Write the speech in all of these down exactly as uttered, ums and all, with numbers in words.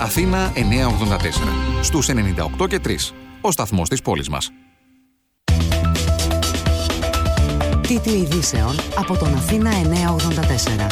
Αθήνα εννιακόσια ογδόντα τέσσερα. Στους ενενήντα οκτώ και τρία. Ο σταθμός της πόλης μας. Τίτλοι ειδήσεων από τον Αθήνα εννιακόσια ογδόντα τέσσερα.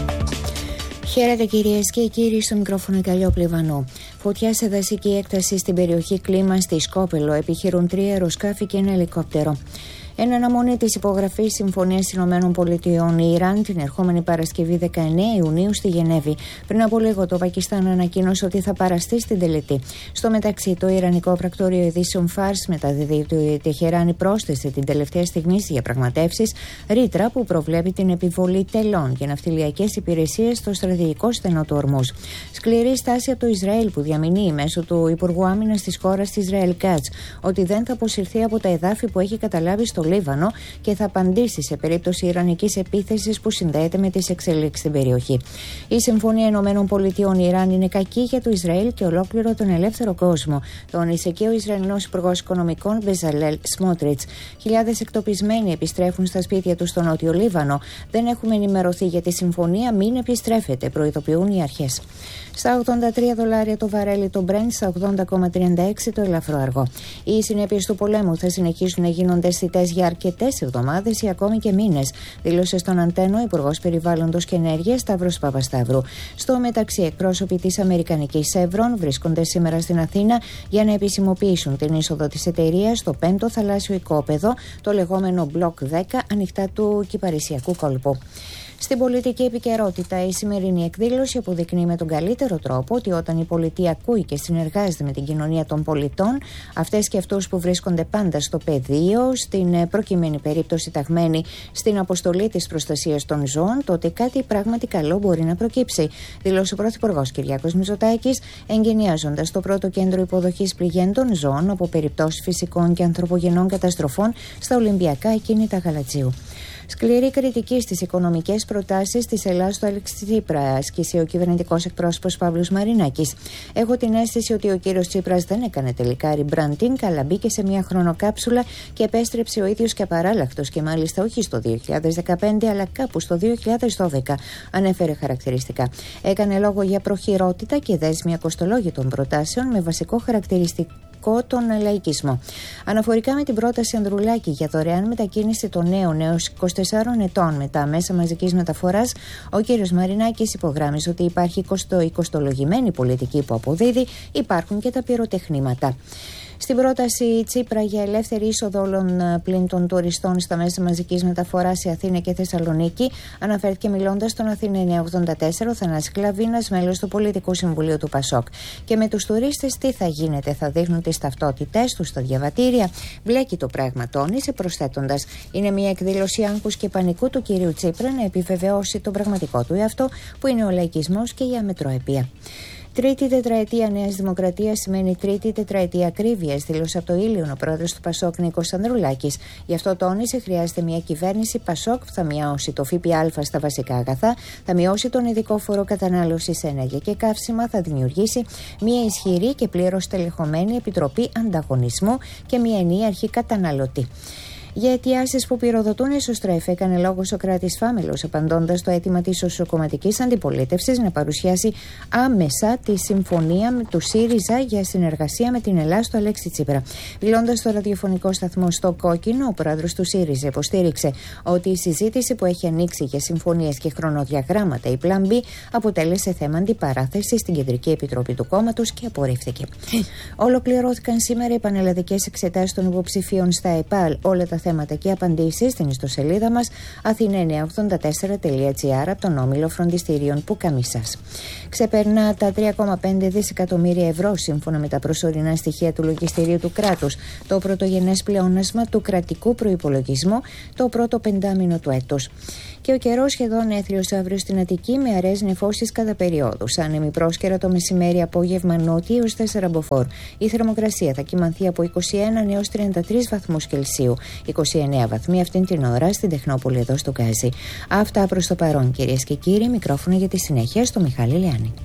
Χαίρετε κυρίες και κύριοι, στο μικρόφωνο Καλλιόπλη Βανού. Φωτιά σε δασική έκταση στην περιοχή Κλίμα στη Σκόπελο. Επιχειρούν τρία αεροσκάφη και ένα ελικόπτερο. Εν αναμονή της υπογραφής Συμφωνίας Ηνωμένων Πολιτειών, η Ιράν την ερχόμενη Παρασκευή δεκαεννέα Ιουνίου στη Γενέβη. Πριν από λίγο, το Πακιστάν ανακοίνωσε ότι θα παραστεί στην τελετή. Στο μεταξύ, το Ιρανικό Πρακτορείο Ειδήσεων Φάρς μεταδίδει ότι η Τεχεράνη πρόσθεσε την τελευταία στιγμή στις διαπραγματεύσεις ρήτρα που προβλέπει την επιβολή τελών και ναυτιλιακές υπηρεσίες στο στρατηγικό στενό του Ορμούζ. Σκληρή στάση από το Ισραήλ, που διαμηνύει μέσω του Υπουργού Άμυνας της χώρας της Ισραήλ Κάτς ότι δεν θα αποσυρθεί από τα εδάφη που έχει καταλάβει στο Λίβανο και θα απαντήσει σε περίπτωση ιρανικής επίθεσης που συνδέεται με τις εξελίξεις στην περιοχή. Η Συμφωνία Ηνωμένων Πολιτειών Ιράν είναι κακή για το Ισραήλ και ολόκληρο τον ελεύθερο κόσμο, τόνισε και ο Ισραηλινός Υπουργός Οικονομικών Μπεζαλέλ Σμότριτς. Χιλιάδες εκτοπισμένοι επιστρέφουν στα σπίτια τους στο Νότιο Λίβανο. Δεν έχουμε ενημερωθεί για τη συμφωνία, μην επιστρέφετε, προειδοποιούν οι αρχές. Στα ογδόντα τρία δολάρια το βαρέλι το Brent, στα ογδόντα κόμμα τριάντα έξι το ελαφρό αργό. Οι συνέπειες του πολέμου θα συνεχίσουν να γίνονται αισθητές για αρκετές εβδομάδες ή ακόμη και μήνες, δήλωσε στον Αντένο Υπουργός Περιβάλλοντος και Ενέργειας Σταύρος Παπασταύρου. Στο μεταξύ, εκπρόσωποι της Αμερικανικής Εύρον βρίσκονται σήμερα στην Αθήνα για να επισημοποιήσουν την είσοδο της εταιρείας στο πέμπτο θαλάσσιο οικόπεδο, το λεγόμενο Block δέκα, ανοιχτά του Κυπαρισιακού κόλπου. Στην πολιτική επικαιρότητα, η σημερινή εκδήλωση αποδεικνύει με τον καλύτερο τρόπο ότι όταν η πολιτεία ακούει και συνεργάζεται με την κοινωνία των πολιτών, αυτές και αυτούς που βρίσκονται πάντα στο πεδίο, στην προκειμένη περίπτωση ταγμένη στην αποστολή της προστασίας των ζώων, τότε κάτι πράγματι καλό μπορεί να προκύψει, δήλωσε ο Πρωθυπουργός Κυριάκος Μητσοτάκης, εγκαινιάζοντας το πρώτο κέντρο υποδοχής πληγέντων ζώων από περιπτώσεις φυσικών και ανθρωπογενών καταστροφών στα Ολυμπιακά Ακίνητα Γαλατσίου. Σκληρή κριτική στις οικονομικές προτάσεις της Ελλάδας στο Αλέξη Τσίπρα, άσκησε ο κυβερνητικός εκπρόσωπος Παύλος Μαρινάκης. Έχω την αίσθηση ότι ο κύριος Τσίπρας δεν έκανε τελικά rebranding, αλλά μπήκε σε μια χρονοκάψουλα και επέστρεψε ο ίδιος και απαράλλαχτος, και μάλιστα όχι στο δύο χιλιάδες δεκαπέντε, αλλά κάπου στο δύο χιλιάδες δώδεκα, ανέφερε χαρακτηριστικά. Έκανε λόγο για προχειρότητα και δέσμια κοστολόγητων προτάσεων με βασικό χαρακτηριστικό τον λαϊκισμό. Αναφορικά με την πρόταση Ανδρουλάκη για δωρεάν μετακίνηση των νέων έως είκοσι τεσσάρων ετών με τα μέσα μαζικής μεταφοράς, ο κ. Μαρινάκης υπογράμμισε ότι υπάρχει κοστο, η κοστολογημένη πολιτική που αποδίδει, υπάρχουν και τα πυροτεχνήματα. Στην πρόταση Τσίπρα για ελεύθερη είσοδο όλων πλην των τουριστών στα μέσα μαζικής μεταφοράς σε Αθήνα και Θεσσαλονίκη, αναφέρθηκε μιλώντας στον Αθήνα εννιακόσια ογδόντα τέσσερα ο Θανάσης Κλαβίνας, μέλος του Πολιτικού Συμβουλίου του Πασόκ. Και με τους τουρίστες τι θα γίνεται, θα δείχνουν τις ταυτότητές τους στα διαβατήρια? Μπλέκει το πράγμα, τόνισε, προσθέτοντας: είναι μια εκδήλωση άγχους και πανικού του κυρίου Τσίπρα να επιβεβαιώσει τον πραγματικό του εαυτό, που είναι ο λαϊκισμός και η αμετροεπία. Τρίτη τετραετία Νέας Δημοκρατίας σημαίνει τρίτη τετραετία ακρίβειας, δήλωσε από το Ήλιον ο πρόεδρος του Πασόκ Νίκος Ανδρουλάκης. Γι' αυτό τόνισε, χρειάζεται μια κυβέρνηση Πασόκ που θα μειώσει το ΦΠΑ στα βασικά αγαθά, θα μειώσει τον ειδικό φόρο κατανάλωσης σε ενέργεια και καύσιμα, θα δημιουργήσει μια ισχυρή και πλήρως τελεχωμένη επιτροπή ανταγωνισμού και μια ενιαία αρχή καταναλωτή. Για αιτιάσεις που πυροδοτούν εσωστρέφη, έκανε λόγο ο Σωκράτης Φάμελος, απαντώντας στο αίτημα της οσοκομματικής αντιπολίτευσης να παρουσιάσει άμεσα τη συμφωνία του ΣΥΡΙΖΑ για συνεργασία με την Ελλάδα στο Αλέξη Τσίπρα. Μιλώντας στο ραδιοφωνικό σταθμό στο Κόκκινο, ο πρόεδρος του ΣΥΡΙΖΑ υποστήριξε ότι η συζήτηση που έχει ανοίξει για συμφωνίες και χρονοδιαγράμματα ή Plan B αποτέλεσε θέμα αντιπαράθεση στην Κεντρική Επιτροπή του κόμματος και απορρίφθηκε. Ολοκληρώθηκαν σήμερα οι πανελλαδικές εξετάσεις των υποψηφίων στα ΕΠΑΛ. Όλα τα θέματα και απαντήσεις στην ιστοσελίδα μας αθήνα εννιακόσια ογδόντα τέσσερα τελεία τζι άρ από τον Όμιλο Φροντιστηρίων Πουκαμίσας. Ξεπερνά τα τρία κόμμα πέντε δισεκατομμύρια ευρώ σύμφωνα με τα προσωρινά στοιχεία του λογιστηρίου του κράτους, το πρωτογενές πλεόνασμα του κρατικού προϋπολογισμού το πρώτο πεντάμινο του έτους. Και ο καιρός σχεδόν έθριος αύριο στην Αττική με αραιές νεφώσεις κατά περιόδους. Άνεμη πρόσκαιρα το μεσημέρι, απόγευμα νότια έως τέσσερα μποφόρ. Η θερμοκρασία θα κυμανθεί από είκοσι ένα έως τριάντα τρεις βαθμούς Κελσίου. είκοσι εννέα βαθμοί αυτήν την ώρα στην Τεχνόπολη εδώ στο Γκάζι. Αυτά προς το παρόν, κυρίες και κύριοι. Μικρόφωνο για τη συνέχεια στο Μιχάλη Λιάννη.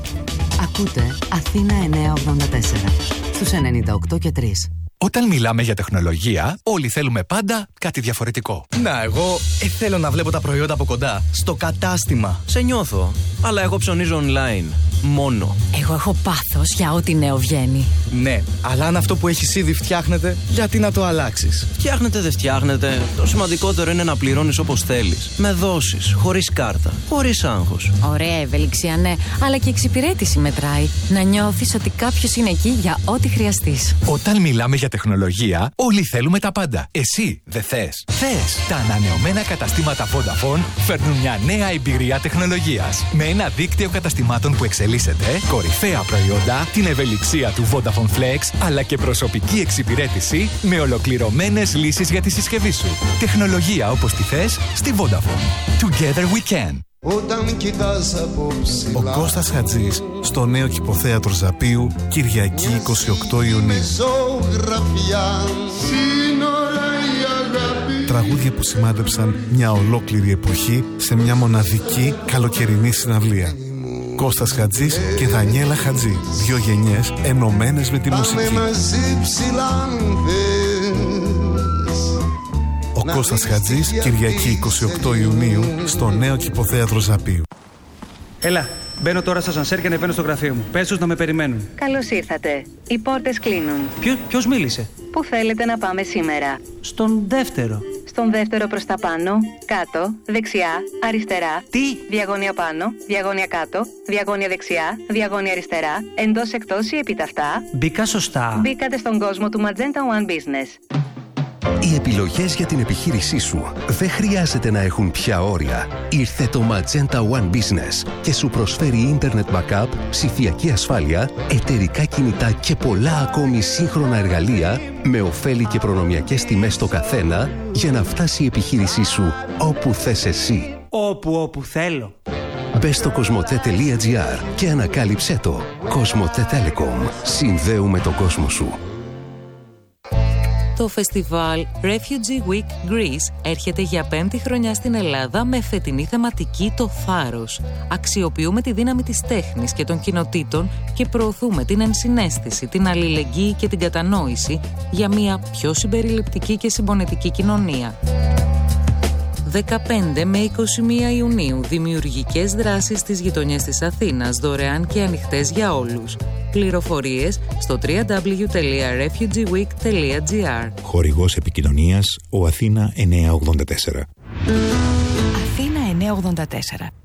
Ακούτε Αθήνα εννιακόσια ογδόντα τέσσερα στους ενενήντα οκτώ και τρία. Όταν μιλάμε για τεχνολογία, όλοι θέλουμε πάντα κάτι διαφορετικό. Να, εγώ ε, θέλω να βλέπω τα προϊόντα από κοντά, στο κατάστημα. Σε νιώθω. Αλλά εγώ ψωνίζω online. μόνο. Εγώ έχω πάθος για ό,τι νέο βγαίνει. Ναι, αλλά αν αυτό που έχεις ήδη φτιάχνετε, γιατί να το αλλάξεις? Φτιάχνετε, δεν φτιάχνετε. Το σημαντικότερο είναι να πληρώνεις όπως θέλεις. Με δόσεις, χωρίς κάρτα, χωρίς άγχος. Ωραία ευελιξία, ναι, αλλά και εξυπηρέτηση μετράει. Να νιώθεις ότι κάποιος είναι εκεί για ό,τι χρειαστείς. Όταν μιλάμε για τεχνολογία, όλοι θέλουμε τα πάντα. Εσύ δεν θες? Θες! Τα ανανεωμένα καταστήματα Vodafone φέρνουν μια νέα εμπειρία τεχνολογίας. Με ένα δίκτυο καταστημάτων που εξελίσσεται, κορυφαία προϊόντα, την ευελιξία του Vodafone Flex, αλλά και προσωπική εξυπηρέτηση με ολοκληρωμένες λύσεις για τη συσκευή σου. Τεχνολογία όπως τη θες στη Vodafone. Together we can. Ο Κώστας Χατζής στο νέο κηποθέατρο Ζαπίου, Κυριακή εικοστή ογδόη Ιουνίου. Τραγούδια που σημάδεψαν μια ολόκληρη εποχή σε μια μοναδική καλοκαιρινή συναυλία. Κώστας Χατζής και Δανιέλα Χατζή. Δύο γενιές ενωμένες με τη μουσική. Ο Κώστας Χατζής, Κυριακή εικοστή ογδόη Ιουνίου, στο νέο κηποθέατρο Ζαπίου. Έλα, μπαίνω τώρα στο ασανσέρ και ανεβαίνω στο γραφείο μου. Πες τους να με περιμένουν. Καλώς ήρθατε. Οι πόρτες κλείνουν. Ποιο, ποιος μίλησε? Πού θέλετε να πάμε σήμερα? Στον δεύτερο. Στον δεύτερο προς τα πάνω, κάτω, δεξιά, αριστερά. Τι? Διαγώνια πάνω, διαγώνια κάτω, διαγώνια δεξιά, διαγώνια αριστερά, εντός εκτός ή επιταυτά. Μπήκα σωστά. Μπήκατε στον κόσμο του Magenta One Business. Οι επιλογές για την επιχείρησή σου δεν χρειάζεται να έχουν πια όρια. Ήρθε το Magenta One Business και σου προσφέρει Internet Backup, ψηφιακή ασφάλεια, εταιρικά κινητά και πολλά ακόμη σύγχρονα εργαλεία με ωφέλη και προνομιακές τιμές στο καθένα για να φτάσει η επιχείρησή σου όπου θες εσύ. Όπου όπου θέλω. Μπες στο κοσμοτέ τελεία τζι άρ και ανακάλυψέ το. Κοσμοτέ Telecom. Συνδέουμε τον κόσμο σου. Το φεστιβάλ Refugee Week Greece έρχεται για πέμπτη χρονιά στην Ελλάδα με φετινή θεματική «Το θάρρος». Αξιοποιούμε τη δύναμη της τέχνης και των κοινοτήτων και προωθούμε την ενσυναίσθηση, την αλληλεγγύη και την κατανόηση για μια πιο συμπεριληπτική και συμπονετική κοινωνία. δεκαπέντε με είκοσι μία Ιουνίου, δημιουργικές δράσεις στις γειτονιές της Αθήνας, δωρεάν και ανοιχτές για όλους. Πληροφορίες στο double-u double-u double-u τελεία refugee week τελεία τζι άρ. Χορηγός επικοινωνίας, ο Αθήνα εννιακόσια ογδόντα τέσσερα. Αθήνα εννιακόσια ογδόντα τέσσερα.